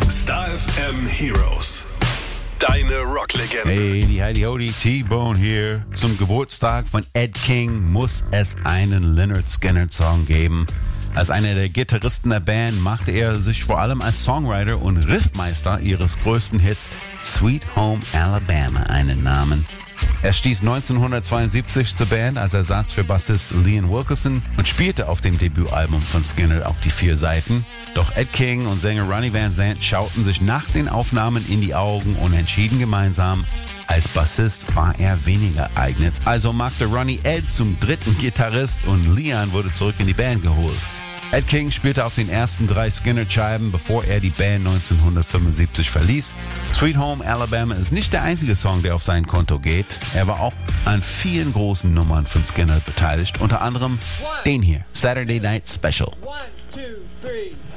Star FM Heroes. Deine Rocklegende. Hey, die Heidi Hody, T-Bone hier. Zum Geburtstag von Ed King muss es einen Lynyrd Skynyrd-Song geben. Als einer der Gitarristen der Band machte er sich vor allem als Songwriter und Riffmeister ihres größten Hits Sweet Home Alabama einen Namen. Er stieß 1972 zur Band als Ersatz für Bassist Leon Wilkeson und spielte auf dem Debütalbum von Skynyrd auch die 4 Seiten. Doch Ed King und Sänger Ronnie Van Zant schauten sich nach den Aufnahmen in die Augen und entschieden gemeinsam, als Bassist war er weniger geeignet. Also machte Ronnie Ed zum dritten Gitarrist und Leon wurde zurück in die Band geholt. Ed King spielte auf den ersten 3 Skynyrd-Scheiben, bevor er die Band 1975 verließ. Sweet Home Alabama ist nicht der einzige Song, der auf sein Konto geht. Er war auch an vielen großen Nummern von Skynyrd beteiligt, unter anderem den hier, Saturday Night Special. 1, 2, 3